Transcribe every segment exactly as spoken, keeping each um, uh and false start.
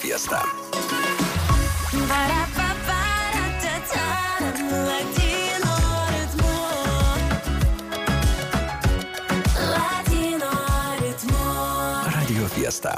Fiesta. Radio Fiesta.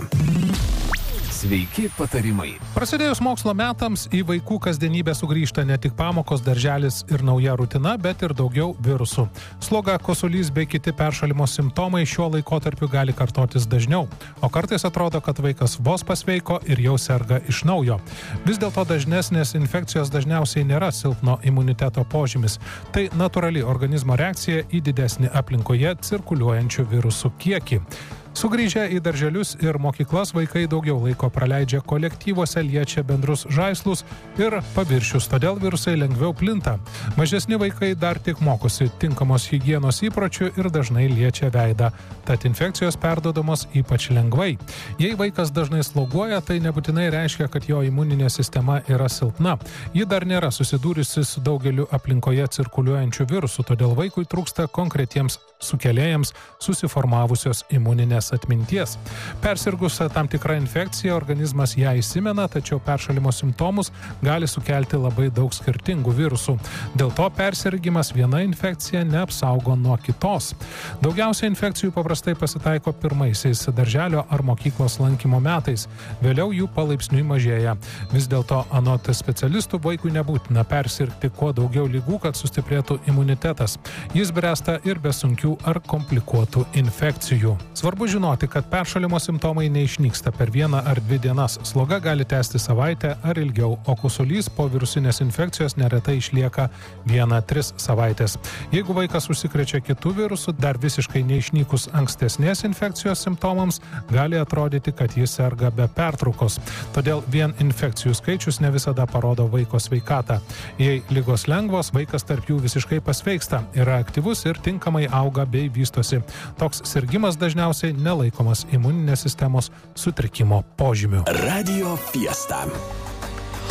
Sveiki patarimai. Prasidėjus mokslo metams į vaikų kasdienybę sugrįžta ne tik pamokos, darželis ir nauja rutina, bet ir daugiau virusų. Sloga, kosulys bei kiti peršalimo simptomai šiuo laikotarpiu gali kartotis dažniau, o kartais atrodo, kad vaikas vos pasveiko ir jau serga iš naujo. Vis dėlto dažnesnės infekcijos dažniausiai nėra silpno imuniteto požymis. Tai natūrali organizmo reakcija į didesnį aplinkoje cirkuliuojančių virusų kiekį. Sugrįžę į darželius ir mokyklas vaikai daugiau laiko praleidžia kolektyvuose, liečia bendrus žaislus ir paviršius, todėl virusai lengviau plinta. Mažesni vaikai dar tik mokosi tinkamos higienos įpročių ir dažnai liečia veidą, tad infekcijos perduodamos ypač lengvai. Jei vaikas dažnai sloguoja, tai nebūtinai reiškia, kad jo imuninė sistema yra silpna. Ji dar nėra susidūrusi su daugeliu aplinkoje cirkuliuojančių virusų, todėl vaikui trūksta konkretiems sukėlėjams susiformavusios imuninės atminties. Persirgus tam tikrą infekciją, organizmas ją įsimena, tačiau peršalimo simptomus gali sukelti labai daug skirtingų virusų. Dėl to persirgimas viena infekcija neapsaugo nuo kitos. Daugiausia infekcijų paprastai pasitaiko pirmaisiais darželio ar mokyklos lankymo metais. Vėliau jų palaipsniui mažėja. Vis dėlto anot specialistų vaikui nebūtina persirgti kuo daugiau ligų, kad sustiprėtų imunitetas. Jis bręsta ir be sunkių ar komplikuotų infekcijų. Svarbu žinoti, kad peršalimo simptomai neišnyksta per vieną ar dvi dienas. Sloga gali tęsti savaitę ar ilgiau, o kosulys po virusinės infekcijos neretai išlieka vieną tris savaitės. Jeigu vaikas užsikrečia kitų virusų, dar visiškai neišnykus ankstesnės infekcijos simptomams, gali atrodyti, kad jis serga be pertraukos. Todėl vien infekcijų skaičius ne visada parodo vaiko sveikatą. Jei ligos lengvos, vaikas tarp jų visiškai pasveiksta, yra aktyvus ir tinkamai auga bei vystosi. Toks sirgimas dažniausiai nelaikomas imuninės sistemos sutrikimo požymiu. Radio Fiesta.